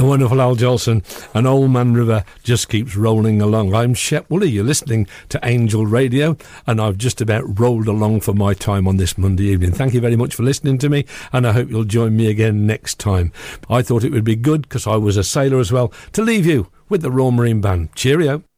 The wonderful Al Jolson, and Old Man River just keeps rolling along. I'm Shep Woolley, you're listening to Angel Radio, and I've just about rolled along for my time on this Monday evening. Thank you very much for listening to me, and I hope you'll join me again next time. I thought it would be good, because I was a sailor as well, to leave you with the Royal Marine Band. Cheerio.